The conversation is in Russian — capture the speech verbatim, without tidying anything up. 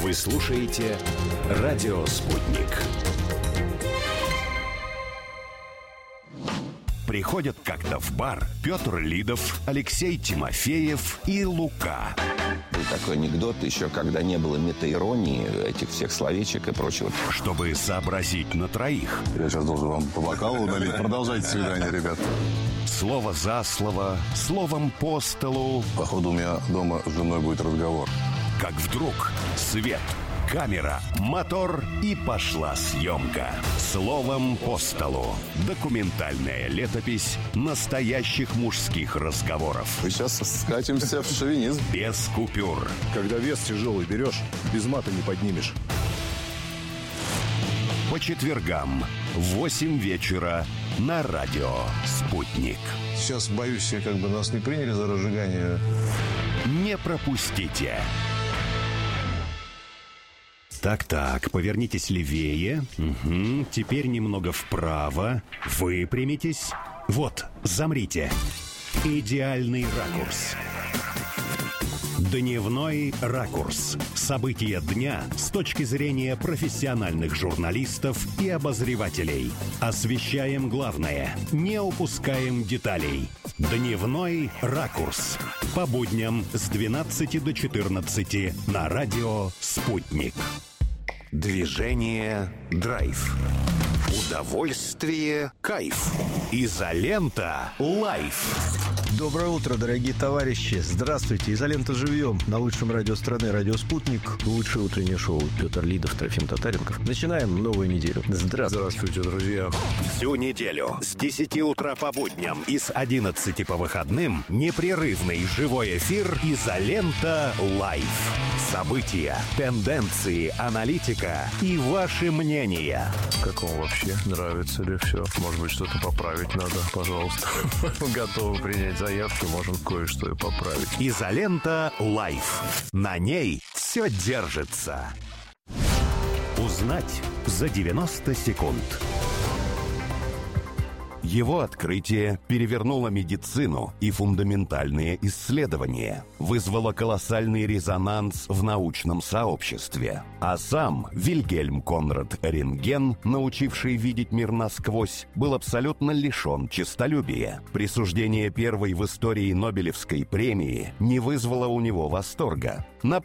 Вы слушаете «Радио Спутник». Приходят как-то в бар Петр Лидов, Алексей Тимофеев и Лука. Был такой анекдот еще, когда не было метаиронии, этих всех словечек и прочего. Чтобы сообразить на троих. Я сейчас должен вам по бокалу налить. Продолжайте свидание, ребят. Слово за слово, словом по столу. Походу, у меня дома с женой будет разговор. Как вдруг свет, камера, мотор и пошла съемка. Словом по столу. Документальная летопись настоящих мужских разговоров. Мы сейчас скатимся в шовинизм. Без купюр. Когда вес тяжелый берешь, без мата не поднимешь. По четвергам в восемь вечера на радио «Спутник». Сейчас, боюсь, я как бы нас не приняли за разжигание. Не пропустите. Так-так, повернитесь левее. Угу. Теперь немного вправо. Выпрямитесь. Вот, замрите. Идеальный ракурс. Дневной ракурс. События дня с точки зрения профессиональных журналистов и обозревателей. Освещаем главное, не упускаем деталей. Дневной ракурс. По будням с двенадцати до четырнадцати на радио «Спутник». Движение «Драйв». Удовольствие «Кайф». Изолента «Лайф». Доброе утро, дорогие товарищи. Здравствуйте. Изолента живьем. На лучшем радио страны, радио «Спутник». Лучшее утреннее шоу. Петр Лидов, Трофим Татаренков. Начинаем новую неделю. Здравствуйте. Здравствуйте, друзья. Всю неделю с десяти утра по будням и с одиннадцати по выходным непрерывный живой эфир «Изолента Лайф». События, тенденции, аналитика и ваши мнения. Как вам вообще? Нравится ли все? Может быть, что-то поправить надо? Пожалуйста. Готовы принять заявки, можем кое-что и поправить. «Изолента Лайф». На ней все держится. Узнать за девяносто секунд. Его открытие перевернуло медицину и фундаментальные исследования, вызвало колоссальный резонанс в научном сообществе. А сам Вильгельм Конрад Рентген, научивший видеть мир насквозь, был абсолютно лишен честолюбия. Присуждение первой в истории Нобелевской премии не вызвало у него восторга.